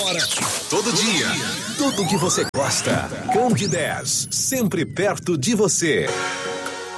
hora, todo dia. Tudo que você gosta. Candidez, sempre perto de você.